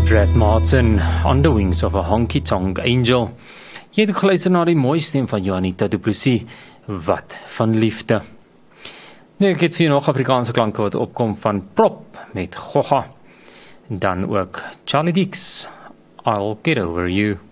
Brad Martin, On the Wings of a Honky Tonk Angel. Jy het geluister na die mooie stem van Juanita Du Plessis, Wat van Liefde. Nou, ek het vir nog Afrikaanse klanke wat opkom van Prop met Gogga. Dan ook Charlie Dix, I'll Get Over You.